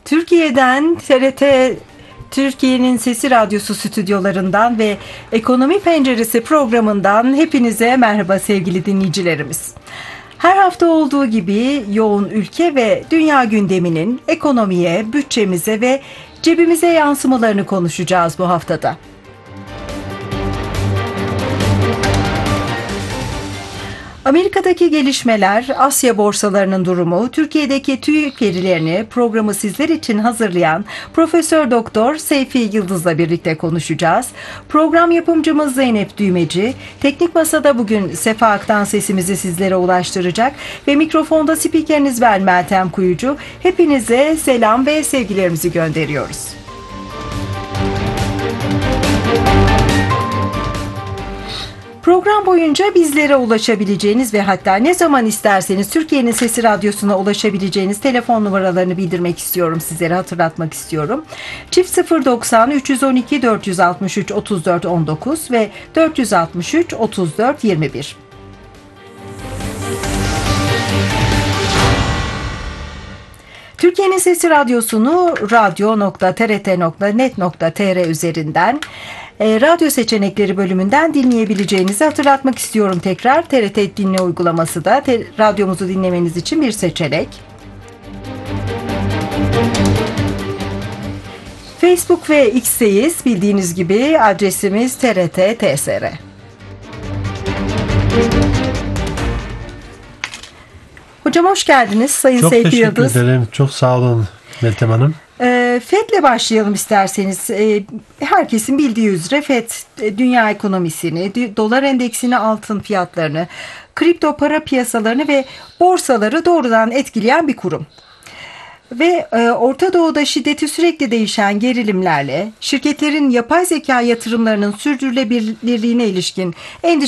Türkiye'den TRT Türkiye'nin Sesi Radyosu stüdyolarından ve Ekonomi Penceresi programından hepinize merhaba sevgili dinleyicilerimiz. Her hafta olduğu gibi yoğun ülke ve dünya gündeminin ekonomiye, bütçemize ve cebimize yansımalarını konuşacağız bu haftada. Amerika'daki gelişmeler, Asya borsalarının durumu, Türkiye'deki TÜİK verilerini programı sizler için hazırlayan Profesör Doktor Seyfi Yıldız'la birlikte konuşacağız. Program yapımcımız Zeynep Düğmeci, teknik masada bugün Sefa Aktan sesimizi sizlere ulaştıracak ve mikrofonda spikeriniz ben Meltem Kuyucu. Hepinize selam ve sevgilerimizi gönderiyoruz. Program boyunca bizlere ulaşabileceğiniz ve hatta ne zaman isterseniz Türkiye'nin Sesi Radyosu'na ulaşabileceğiniz telefon numaralarını bildirmek istiyorum, sizlere hatırlatmak istiyorum. Çift 090 312 463 34 19 ve 463 34 21. Türkiye'nin Sesi Radyosu'nu radyo.trt.net.tr üzerinden radyo seçenekleri bölümünden dinleyebileceğinizi hatırlatmak istiyorum tekrar. TRT Dinle uygulaması da radyomuzu dinlemeniz için bir seçenek. Facebook ve X'teyiz. Bildiğiniz gibi adresimiz TRT-TSR. Hocam hoş geldiniz Sayın Seyfi Yıldız. Çok teşekkür ederim. Çok sağ olun Meltem Hanım. FED'le başlayalım isterseniz. Herkesin bildiği üzere FED dünya ekonomisini, dolar endeksini, altın fiyatlarını, kripto para piyasalarını ve borsaları doğrudan etkileyen bir kurum. Ve Orta Doğu'da şiddeti sürekli değişen gerilimlerle şirketlerin yapay zeka yatırımlarının sürdürülebilirliğine ilişkin endişeleri